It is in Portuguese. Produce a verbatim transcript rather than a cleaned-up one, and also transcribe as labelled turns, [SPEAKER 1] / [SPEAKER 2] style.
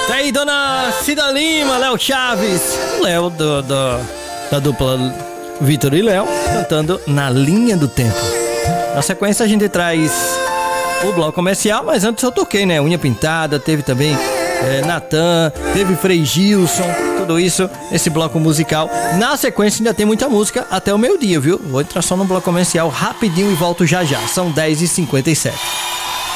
[SPEAKER 1] Tá aí, dona Cida Lima, Léo Chaves, Léo do, do, da dupla Vitor e Léo, cantando Na Linha do Tempo. Na sequência a gente traz o bloco comercial, mas antes eu toquei, né? Unha Pintada, teve também é, Natan, teve Frei Gilson, tudo isso, esse bloco musical. Na sequência ainda tem muita música até o meio-dia, viu? Vou entrar só no bloco comercial rapidinho e volto já já. São dez e cinquenta e sete.